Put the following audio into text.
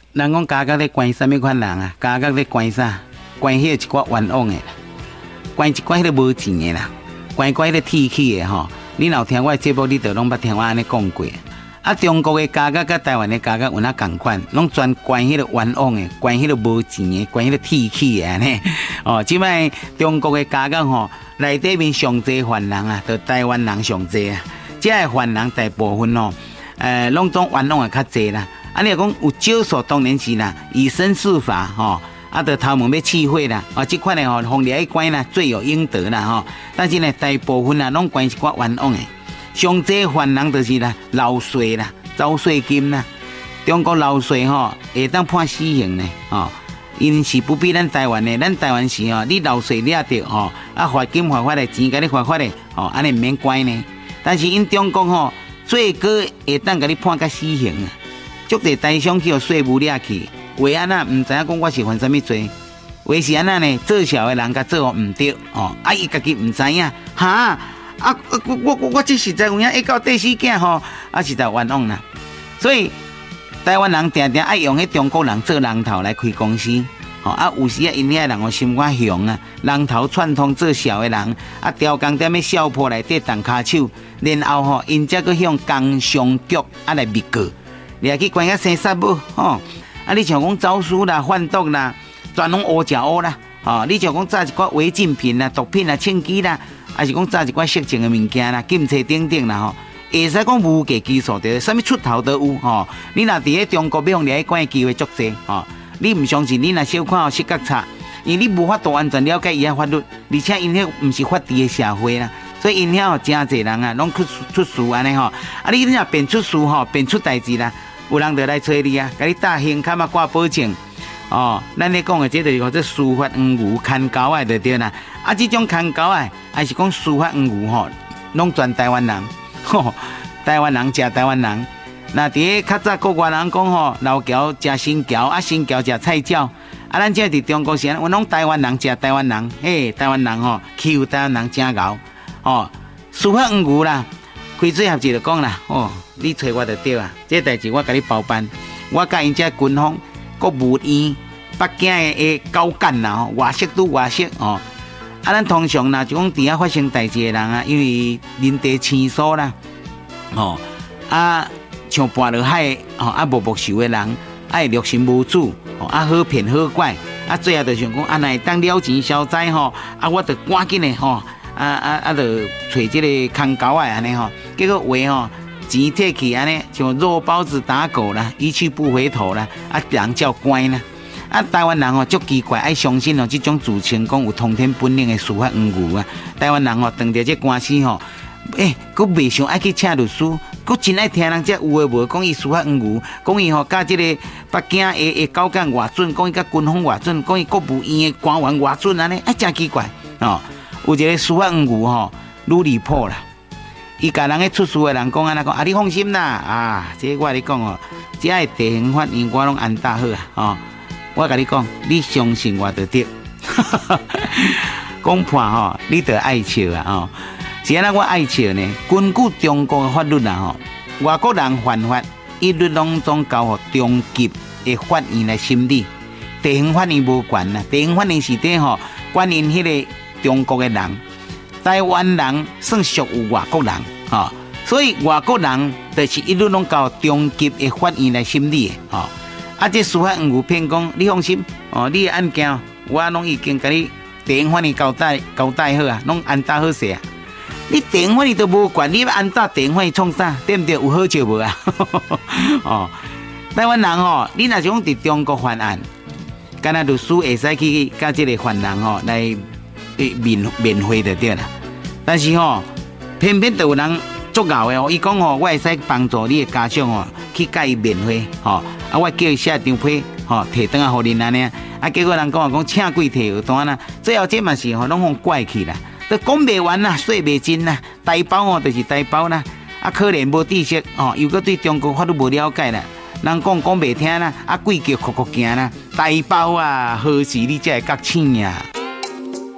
人讲家家咧关什么款人啊？家家咧关啥？关迄一寡冤枉的，关一寡迄个无钱的啦，关一寡迄个铁气的吼。你若有听我的节目，你就拢捌听我安尼讲过。啊，中国的家家甲台湾的家家有哪共款？拢专关迄个冤枉的，关迄个无钱的，关迄个铁气的安尼。哦，即摆中国的家家吼，内底面上济犯人啊，就台湾人上济啊。即个犯人大部分吼，拢总冤枉的较济啦。啊，你若讲有少数当然是啦，以身试法吼。啊，就头毛要气血啦，啊，这款的吼，放入去关啦，罪有应得啦吼。但是呢，大部分啊，拢关一寡冤枉的，上济犯人就是啦，漏税啦，走税金啦。中国漏税吼，会当判死刑呢，吼，因是不比咱台湾的，咱台湾是吼，你漏税了着吼，啊，罚金罚法的钱，甲你罚法的，吼，安尼唔免关呢。但是因中国吼，最高会当甲你判甲死刑啊，足侪台商去互税务掠去。为安那唔知影讲我是犯什么罪？为是安那呢？做小的人甲做唔对哦，啊伊家己唔知影哈啊！我这实在有影一到第四件吼，啊实在冤枉啦。所以台湾人定定爱用迄中国人做人头来开公司，吼啊有时啊因遐人哦心肝雄啊，人头串通做小的人啊，调工踮咧小铺内底动骹手，然后吼因则去向工商局啊来密告，你去关个生杀母吼。啊！你像讲走私啦、贩毒啦，全拢乌食乌啦。哦，你像讲炸一寡违禁品啦、毒品啦、枪支啦，还是讲炸一寡色情的物件啦、警车等等啦，吼，会使讲无价技术的，啥物出头都有吼。你若伫咧中国要用掠去关的机会足济吼，你唔相信？你若小看失觉差，因为你无法度完全了解伊个法律，而且因迄唔是法治的社会啦，所以因遐真侪人啊，拢出事安尼吼。啊，你若变出事吼，变出代志啦。有人就来找你啊，甲你打刑卡嘛挂保证哦。咱咧讲的这就是这司法黄牛看狗仔就对啦。啊，这种看狗仔还是讲司法黄牛吼，拢全台湾人，吼，台湾人食台湾人。那伫较早国外人讲吼，老桥食新桥，啊新桥食菜鸟。啊，咱这伫中国时，我拢台湾人食台湾人，嘿，台湾人吼欺负台湾人真牛，哦，司法黄牛啦，开嘴合就就讲啦，哦。你找我就对啊！这代志我甲你包办，我甲因遮军方、国务院、北京的高干啦，外省都外省哦。啊，咱通常啦，就讲伫遐发生代志的人啊，因为人地清疏啦，哦啊，像搬落海哦啊无受的人，爱略心无主，哦啊好骗好拐，啊最后就想讲啊，若会当了钱消灾吼，啊我就赶紧的吼，就找这个空狗仔安尼吼，结果话吼。钱摕去安尼，像肉包子打狗啦，一去不回头啦，啊，人叫乖啦。啊，台湾人吼足奇怪，爱相信哦，这种自称讲有通天本领的司法黄牛啊。台湾人吼当着这官司吼，佫袂想爱去请律师，佫真爱听人家有诶无讲伊司法黄牛，讲伊吼甲这个北京的高干外准，讲伊甲军方外准，讲伊国务院的官员外准安尼，真奇怪哦。有一个司法黄牛吼，愈离谱啦。伊甲人个出事的人讲安尼讲，啊，你放心啦，啊，这我你讲哦，这个地形法院我拢安搭好啊，哦，我甲你讲，你相信我就对，讲判吼，你得爱笑啊，哦，是安尼我爱笑呢。根据中国的法律啦，吼，外国人犯法，一律拢总交互中级的法院来审理，地形法院无管啦，地形法院是底吼管因迄个中国的人。台湾人算属于外国人，哦，所以外国人就是一律拢交中级的法院来审理的，哦。啊，这司法黄牛骗讲，你放心，哦，你的案件我拢已经甲你地方法院交代好啊，拢安搭好势啊。你地方法院都无管，你要安搭地方法院创啥？对不对？有好笑无啊？哦，台湾人吼，你若是讲伫中国犯案，敢若律师会使去甲这个犯人吼来。免费就对啦，但是吼，偏偏就有人足敖的哦。伊讲吼，我会使帮助你的家长哦，去甲伊免费吼，啊，我叫伊写张批吼，摕转啊，互恁安尼啊。结果人讲请鬼摕学单啦，最后这嘛是吼，拢互怪去啦，都讲袂完啦，说袂尽啦，台胞哦就是台胞啦，啊，可怜无知识哦，又搁对中国法律无了解啦，人讲袂听啦，啊，鬼叫哭哭惊啦，台胞啊，何时你才会觉醒啊？